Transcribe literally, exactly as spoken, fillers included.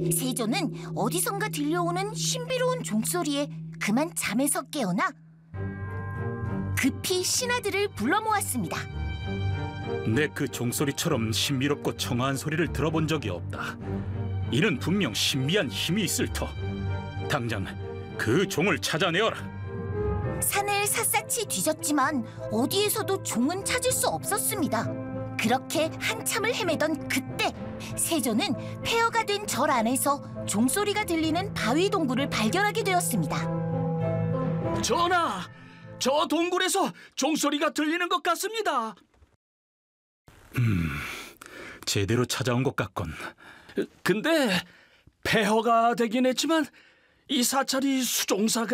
세조는 어디선가 들려오는 신비로운 종소리에 그만 잠에서 깨어나 급히 신하들을 불러 모았습니다. 내 그 종소리처럼 신비롭고 청아한 소리를 들어본 적이 없다. 이는 분명 신비한 힘이 있을 터. 당장 그 종을 찾아내어라. 산을 샅샅이 뒤졌지만 어디에서도 종은 찾을 수 없었습니다. 그렇게 한참을 헤매던 그때 세조는 폐허가 된 절 안에서 종소리가 들리는 바위 동굴을 발견하게 되었습니다. 전하, 저 동굴에서 종소리가 들리는 것 같습니다. 음, 제대로 찾아온 것 같군. 근데 폐허가 되긴 했지만 이 사찰이 수종사가